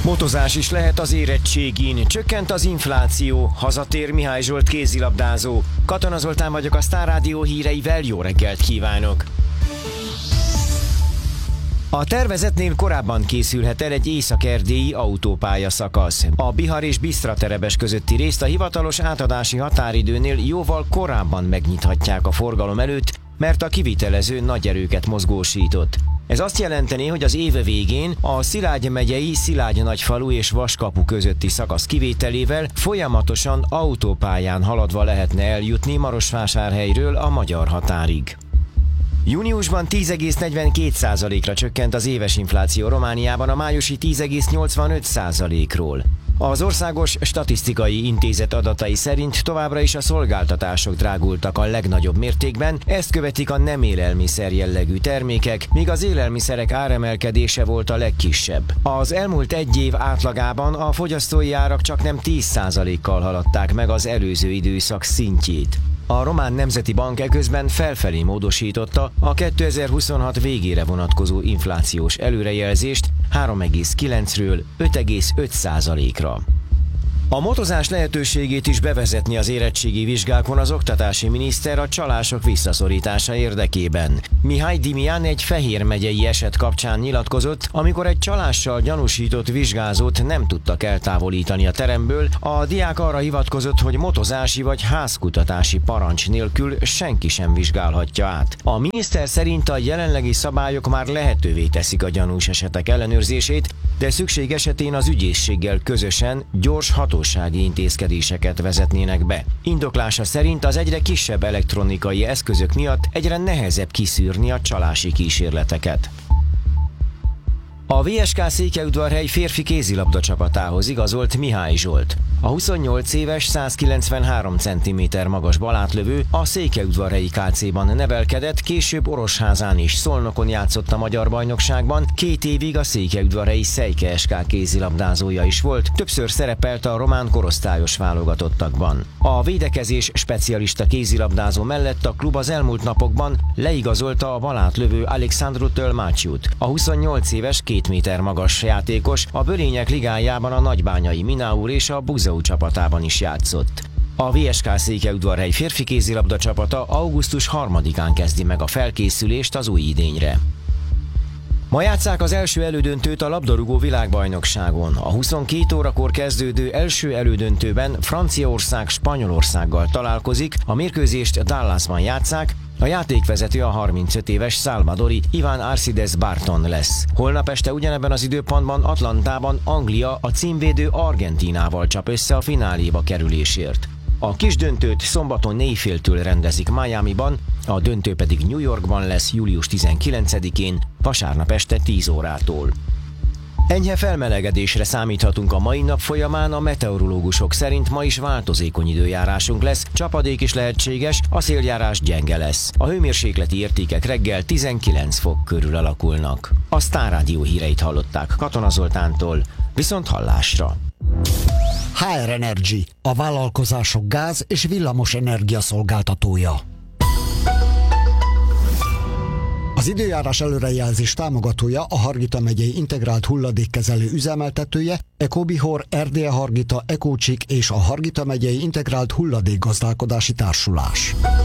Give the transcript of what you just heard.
Motozás is lehet az érettségin, csökkent az infláció, hazatér Mihály Zsolt kézilabdázó. Katona Zoltán vagyok, a Sztár Rádió híreivel, jó reggelt kívánok! A tervezetnél korábban készülhet el egy észak-erdélyi autópálya szakasz. A Bihar és Bisztra-Terebes közötti részt a hivatalos átadási határidőnél jóval korábban megnyithatják a forgalom előtt, mert a kivitelező nagy erőket mozgósított. Ez azt jelenteni, hogy az év végén a Szilágy megyei Szilágy-Nagyfalu és Vaskapu közötti szakasz kivételével folyamatosan autópályán haladva lehetne eljutni Marosvásárhelyről a magyar határig. Júniusban 10,42%-ra csökkent az éves infláció Romániában a májusi 10,85%-ról. Az Országos Statisztikai Intézet adatai szerint továbbra is a szolgáltatások drágultak a legnagyobb mértékben, ezt követik a nem élelmiszer jellegű termékek, míg az élelmiszerek áremelkedése volt a legkisebb. Az elmúlt egy év átlagában a fogyasztói árak csaknem 10%-kal haladták meg az előző időszak szintjét. A Román Nemzeti Bank eközben felfelé módosította a 2026 végére vonatkozó inflációs előrejelzést 3,9-ről 5,5%-ra. A motozás lehetőségét is bevezetni az érettségi vizsgákon az oktatási miniszter a csalások visszaszorítása érdekében. Mihály Dimián egy Fehér megyei eset kapcsán nyilatkozott, amikor egy csalással gyanúsított vizsgázót nem tudtak eltávolítani a teremből, a diák arra hivatkozott, hogy motozási vagy házkutatási parancs nélkül senki sem vizsgálhatja át. A miniszter szerint a jelenlegi szabályok már lehetővé teszik a gyanús esetek ellenőrzését, de szükség esetén az ügyészséggel közösen gyors hatósági intézkedéseket vezetnének be. Indoklása szerint az egyre kisebb elektronikai eszközök miatt egyre nehezebb kiszűrni a csalási kísérleteket. A VSK Székelyudvarhely férfi kézilabda csapatához igazolt Mihály Zsolt. A 28 éves, 193 cm magas balátlövő a Székelyudvarhelyi KC-ban nevelkedett, később Orosházán és Szolnokon játszott a magyar bajnokságban, 2 évig a Székelyudvarhelyi Szejke SK kézilabdázója is volt, többször szerepelt a román korosztályos válogatottakban. A védekezés specialista kézilabdázó mellett a klub az elmúlt napokban leigazolta a balátlövő Alexandru Tölmácsiut. A 28 éves, 2 méter magas játékos a Bölények ligájában a nagybányai Minaur és a Buzău csapatában is játszott. A VSK Székelyudvarhely férfi kézilabda csapata augusztus 3-án kezdi meg a felkészülést az új idényre. Ma játsszák az első elődöntőt a labdarúgó világbajnokságon. A 22 órakor kezdődő első elődöntőben Franciaország Spanyolországgal találkozik, a mérkőzést Dallasban játsszák, a játékvezető a 35 éves salvadori Iván Arcides Barton lesz. Holnap este ugyanebben az időpontban Atlantában Anglia a címvédő Argentínával csap össze a fináléba kerülésért. A kisdöntőt szombaton 4-től rendezik Miamiban, a döntő pedig New Yorkban lesz július 19-én, vasárnap este 10 órától. Enyhe felmelegedésre számíthatunk a mai nap folyamán, a meteorológusok szerint ma is változékony időjárásunk lesz, csapadék is lehetséges, a széljárás gyenge lesz. A hőmérsékleti értékek reggel 19 fok körül alakulnak. A Sztár Rádió híreit hallották Katona Zoltántól, viszont hallásra. HR Energy, a vállalkozások gáz- és villamos energia szolgáltatója. Az időjárás előrejelzés támogatója a Hargita megyei integrált hulladékkezelő üzemeltetője, Ecobihor, RDE Hargita, Ecócsik és a Hargita megyei integrált hulladékgazdálkodási társulás.